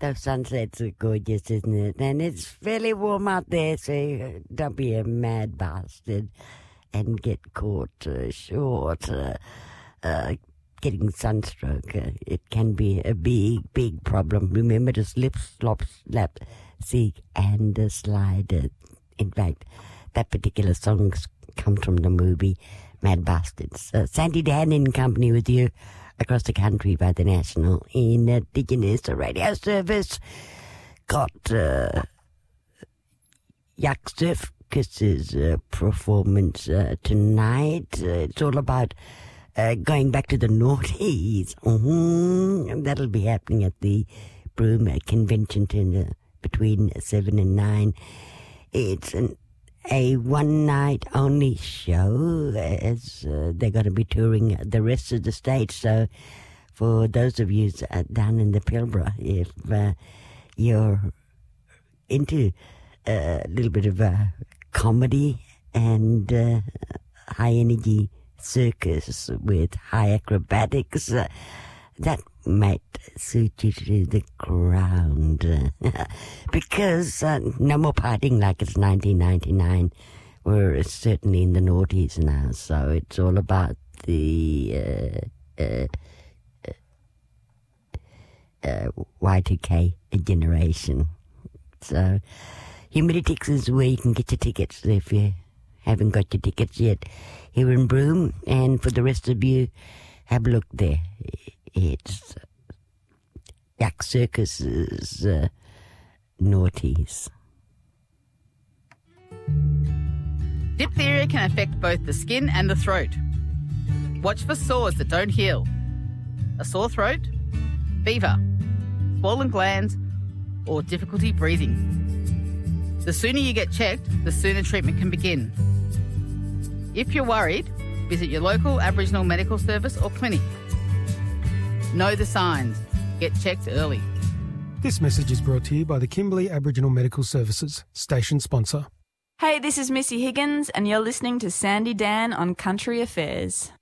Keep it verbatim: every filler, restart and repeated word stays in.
Those sunsets are gorgeous, isn't it? And it's fairly warm out there, so don't be a mad bastard and get caught uh, short. Uh, uh, getting sunstroke, uh, it can be a big, big problem. Remember to slip, slop, slap, seek, and uh, slide. Uh, in fact, that particular song comes from the movie Mad Bastards. Uh, Sandy Dan in company with you across the country by the National Indigenous Radio Service. Got uh, Yak Circus's uh, performance uh, tonight. Uh, it's all about uh, going back to the noughties. Mm-hmm. That'll be happening at the Broome Convention Centre between seven and nine. It's an a one-night only show, as uh, they're going to be touring the rest of the state. So for those of you uh, down in the Pilbara, if uh, you're into a little bit of uh, comedy and uh, high-energy circus with high acrobatics, uh, that might suit you to the ground. Because uh, no more partying like it's nineteen ninety-nine. We're certainly in the noughties now, so it's all about the uh, uh, uh, Y two K generation. So Humiditix is where you can get your tickets if you haven't got your tickets yet here in Broome. And for the rest of you, have a look there. It's Yak Circus's uh, noughties. Diphtheria can affect both the skin and the throat. Watch for sores that don't heal. A sore throat, fever, swollen glands, or difficulty breathing. The sooner you get checked, the sooner treatment can begin. If you're worried, visit your local Aboriginal medical service or clinic. Know the signs. Get checked early. This message is brought to you by the Kimberley Aboriginal Medical Services, station sponsor. Hey, this is Missy Higgins, and you're listening to Sandy Dan on Country Affairs.